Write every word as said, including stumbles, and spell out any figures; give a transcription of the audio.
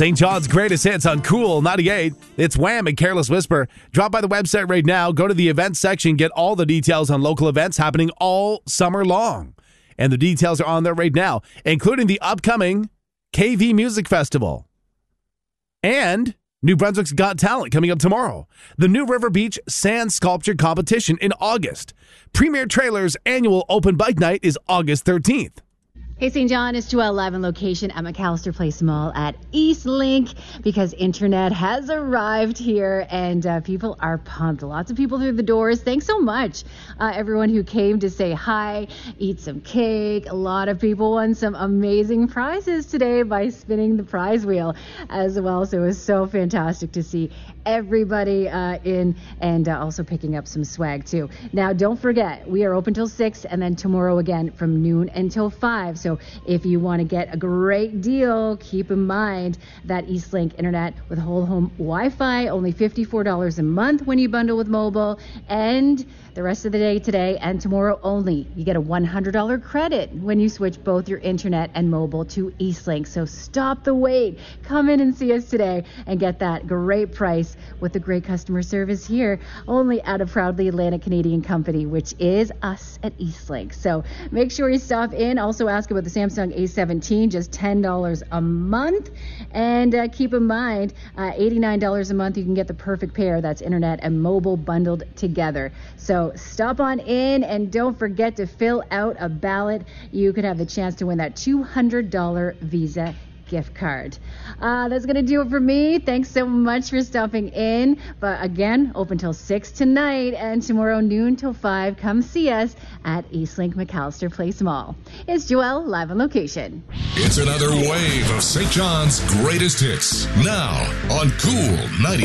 Saint John's greatest hits on Cool ninety-eight. It's Wham and Careless Whisper. Drop by the website right now. Go to the events section. Get all the details on local events happening all summer long. And the details are on there right now, including the upcoming K V Music Festival. And New Brunswick's Got Talent coming up tomorrow. The New River Beach Sand Sculpture Competition in August. Premier Trailer's annual open bike night is August thirteenth. Hey, Saint John, it's Joelle live on location at McAllister Place Mall at Eastlink because internet has arrived here and uh, people are pumped. Lots of people through the doors. Thanks so much, uh, everyone who came to say hi, eat some cake. A lot of people won some amazing prizes today by spinning the prize wheel as well. So it was so fantastic to see everybody uh, in and uh, also picking up some swag too. Now, don't forget, we are open till six and then tomorrow again from noon until five. So if you want to get a great deal, keep in mind that Eastlink internet with whole home Wi-Fi, only fifty-four dollars a month when you bundle with mobile, and the rest of the day today and tomorrow only, you get a one hundred dollars credit when you switch both your internet and mobile to Eastlink. So stop the wait. Come in and see us today and get that great price with the great customer service here, only at a proudly Atlantic Canadian company, which is us at Eastlink. So make sure you stop in. Also ask about the Samsung A seventeen, just ten dollars a month. And uh, keep in mind, uh, eighty-nine dollars a month, you can get the perfect pair. That's internet and mobile bundled together. So stop on in and don't forget to fill out a ballot. You could have the chance to win that two hundred dollars Visa gift card. Uh, that's going to do it for me. Thanks so much for stopping in. But again, open till six tonight and tomorrow noon till five. Come see us at Eastlink McAllister Place Mall. It's Joelle live on location. It's another wave of Saint John's greatest hits now on Cool ninety.